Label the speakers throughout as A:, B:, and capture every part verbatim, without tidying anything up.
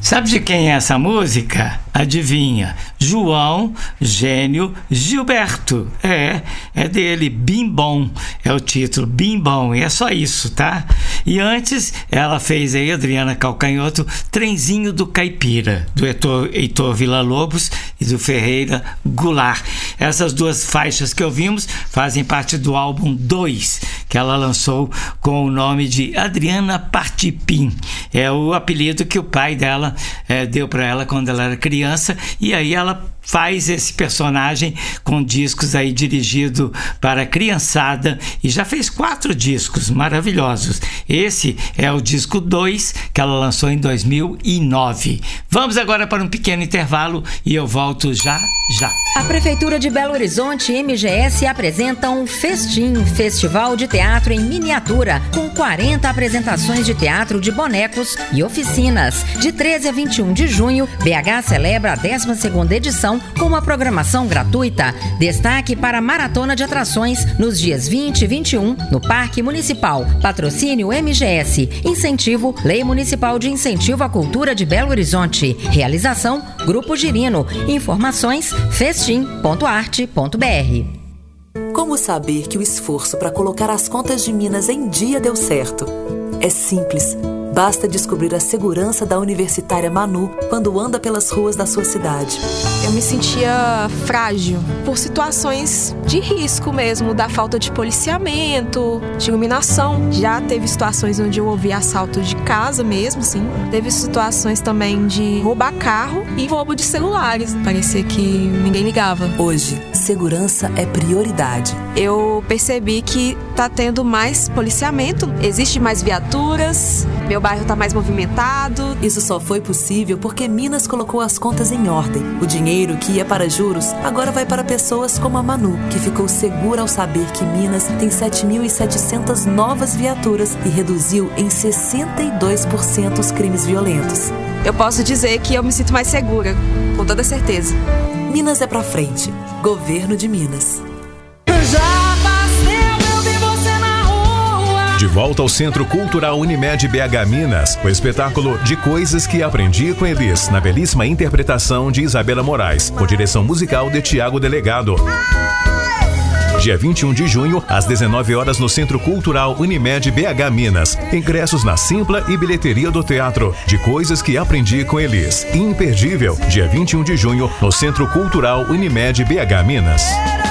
A: Sabe de quem é essa música? Adivinha? João Gênio Gilberto. É, é dele, Bim Bom. É o título, Bim Bom. E é só isso, tá? E antes, ela fez aí, Adriana Calcanhoto, Trenzinho do Caipira, do Heitor, Heitor Villa-Lobos e do Ferreira Goulart. Essas duas faixas que ouvimos fazem parte do álbum dois, que ela lançou com o nome de Adriana Partipim. É o apelido que o pai dela é, deu para ela quando ela era criança, e aí ela faz esse personagem com discos aí dirigido para a criançada, e já fez quatro discos maravilhosos. Esse é o disco dois, que ela lançou em dois mil e nove. Vamos agora para um pequeno intervalo e eu volto já, já.
B: A Prefeitura de Belo Horizonte e M G S apresentam Festim, Festival de Teatro em Miniatura, com quarenta apresentações de teatro de bonecos e oficinas. De treze a vinte e um de junho, B H celebra a décima segunda edição com uma programação gratuita. Destaque para a maratona de atrações nos dias vinte e vinte e um no Parque Municipal. Patrocínio M G S. Incentivo Lei Municipal de Incentivo à Cultura de Belo Horizonte. Realização Grupo Girino. Informações festim ponto arte ponto b r.
C: Como saber que o esforço para colocar as contas de Minas em dia deu certo? É simples. Basta descobrir a segurança da universitária Manu quando anda pelas ruas da sua cidade.
D: Eu me sentia frágil por situações de risco mesmo, da falta de policiamento, de iluminação. Já teve situações onde eu ouvi assalto de casa mesmo, sim. Teve situações também de roubar carro e roubo de celulares. Parecia que ninguém ligava.
C: Hoje, segurança é prioridade.
D: Eu percebi que tá tendo mais policiamento, existe mais viaturas, meu bairro tá mais movimentado.
C: Isso só foi possível porque Minas colocou as contas em ordem. O dinheiro que ia para juros agora vai para pessoas como a Manu, que ficou segura ao saber que Minas tem sete mil e setecentas novas viaturas e reduziu em sessenta e dois por cento os crimes violentos.
D: Eu posso dizer que eu me sinto mais segura, com toda certeza.
C: Minas é pra frente. Governo de Minas.
E: De volta ao Centro Cultural Unimed B H Minas, o espetáculo De Coisas que Aprendi com Elis, na belíssima interpretação de Isabela Moraes, com direção musical de Tiago Delegado. Dia vinte e um de junho, às dezenove horas, no Centro Cultural Unimed B H Minas. Ingressos na Simpla e bilheteria do teatro. De Coisas que Aprendi com Elis. Imperdível. Dia vinte e um de junho, no Centro Cultural Unimed B H Minas.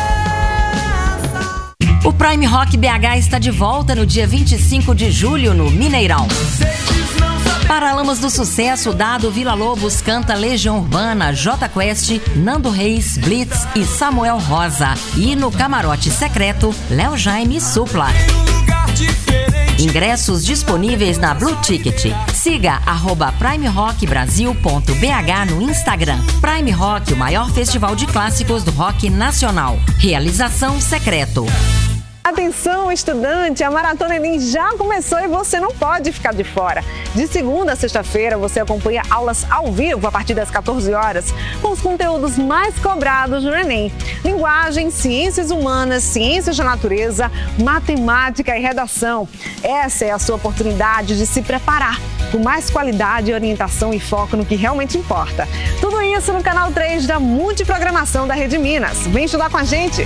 B: O Prime Rock B H está de volta no dia vinte e cinco de julho no Mineirão. Paralamas do Sucesso, Dado Villa-Lobos canta Legião Urbana, J Quest, Nando Reis, Blitz e Samuel Rosa. E no Camarote Secreto, Léo Jaime e Supla. Ingressos disponíveis na Blue Ticket. Siga arroba primerockbrasil ponto b h no Instagram. Prime Rock, o maior festival de clássicos do rock nacional. Realização Secreto.
F: Atenção, estudante, a Maratona Enem já começou e você não pode ficar de fora. De segunda a sexta-feira, você acompanha aulas ao vivo a partir das quatorze horas, com os conteúdos mais cobrados no Enem. Linguagem, ciências humanas, ciências da natureza, matemática e redação. Essa é a sua oportunidade de se preparar com mais qualidade, orientação e foco no que realmente importa. Tudo isso no canal três da Multiprogramação da Rede Minas. Vem estudar com a gente!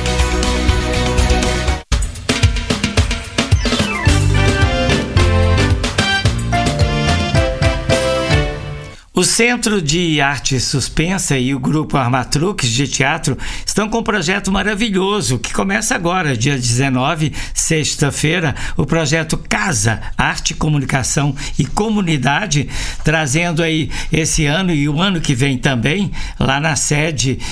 A: O Centro de Arte Suspensa e o Grupo Armatruques de Teatro estão com um projeto maravilhoso que começa agora, dia dezenove, sexta-feira, o projeto Casa, Arte, Comunicação e Comunidade, trazendo aí esse ano e o ano que vem também, lá na sede